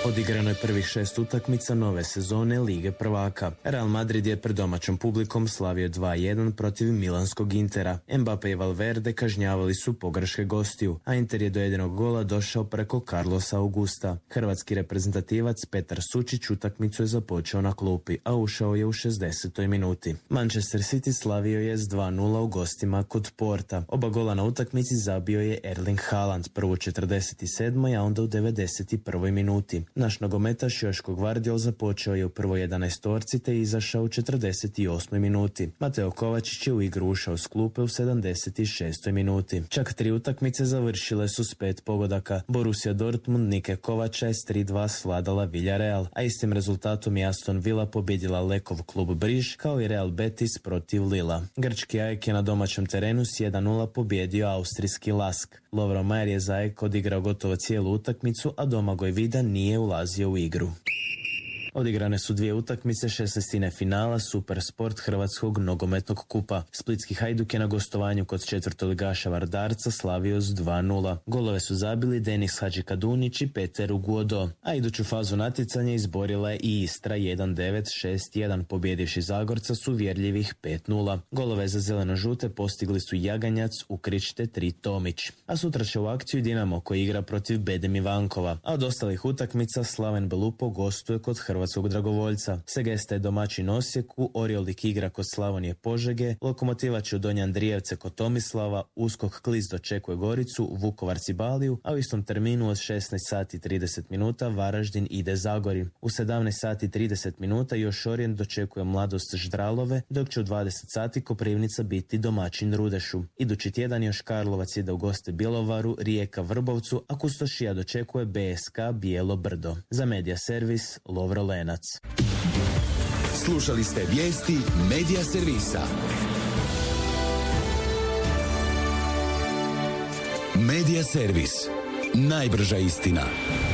Odigrano je prvih 6 utakmica nove sezone Lige prvaka. Real Madrid je pred domaćom publikom slavio 2-1 protiv milanskog Intera. Mbappe i Valverde kažnjavali su pogreške gostiju, a Inter je do jedinog gola došao preko Carlosa Augusta. Hrvatski reprezentativac Petar Sučić utakmicu je započeo na klupi, a ušao je u 60. minuti. Manchester City slavio je s 2-0 u gostima kod Porta. Oba gola na utakmici zabio je Erling Haaland, prvo u 47. a onda u 91. minuti. Naš nogometaš Joško Gvardiol započeo je u prvoj 11-orci te izašao u 48. minuti. Mateo Kovačić je u igru ušao s klupe u 76. minuti. Čak 3 utakmice završile su s 5 pogodaka. Borussia Dortmund Nike Kovača je s 3-2 svladala Villarreal, a istim rezultatom je Aston Villa pobjedila Lekov klub Briž kao i Real Betis protiv Lila. Grčki AEK je na domaćem terenu s 1-0 pobjedio austrijski Lask. Lovro Majer je za AEK odigrao gotovo cijelu utakmicu, a Domagoj Vida nije ulazio u igru. Odigrane su 2 utakmice 16. finala Supersport Hrvatskog nogometnog kupa. Splitski Hajduk je na gostovanju kod četvrtoligaša Vardarca slavio s 2-0. Golove su zabili Denis Hadžikadunić i Peter Uguodo, a iduću fazu natjecanja izborila je i Istra 1-9, 6-1, pobjedivši Zagorca s uvjerljivih 5-0. Golove za zeleno-žute postigli su Jaganjac, Ukrić te Tri Tomić. A sutra će u akciju Dinamo koji igra protiv Bedem Ivankova, a od ostalih utakmica Slaven Belupo gostuje kod Hrvatskog Dragovoljca. Segesta je domaćin Osijeku, Oriolik igra kod Slavonije Požege, Lokomotiva će u Donje Andrijevce kod Tomislava, Uskok Klis dočekuje Goricu, Vukovar Cibaliju, a u istom terminu od 16 sati 30 minuta Varaždin ide Zagori. U 17 sati 30 minuta još Orient dočekuje Mladost Ždralove, dok će u 20 sati Koprivnica biti domaćin Rudešu. Idući tjedan još Karlovac ide u goste Bjelovaru, Rijeka Vrbovcu, a Kustošija dočekuje BSK Bijelo Brdo. Za Media Servis Lovro Lenac. Slušali ste vijesti Media Servisa. Media Servis. Najbrža istina.